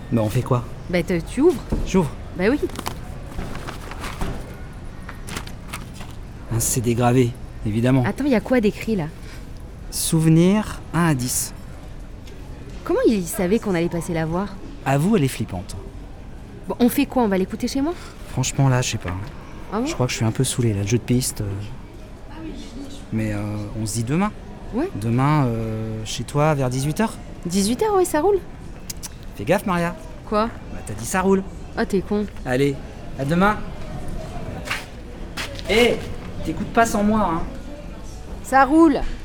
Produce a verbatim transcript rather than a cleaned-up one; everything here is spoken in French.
Bah on fait quoi? Bah te- tu ouvres. J'ouvre. Bah oui. Un C D gravé, évidemment. Attends, il y a quoi d'écrit là? Souvenir un à dix. Comment il savait qu'on allait passer la voir? Avoue, elle est flippante. Bon, on fait quoi? On va l'écouter chez moi? Franchement, là, je sais pas. Ah bon? Je crois que je suis un peu saoulé, là, le jeu de piste. euh. Mais euh, on se dit demain. Ouais. Demain, euh, chez toi, vers dix-huit heures. dix-huit heures, ouais, ça roule. Fais gaffe, Maria. Quoi? Bah, t'as dit ça roule. Ah, t'es con. Allez, à demain. Hé, t'écoutes pas sans moi, hein. Ça roule!